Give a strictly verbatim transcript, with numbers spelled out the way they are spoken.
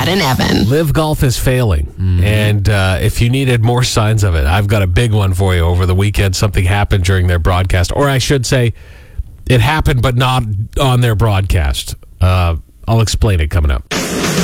Chad and Evan. Live Golf is failing, Mm-hmm. and uh, if you needed more signs of it, I've got a big one for you. Over the weekend, something happened during their broadcast, or I should say, it happened, but not on their broadcast. Uh, I'll explain it coming up.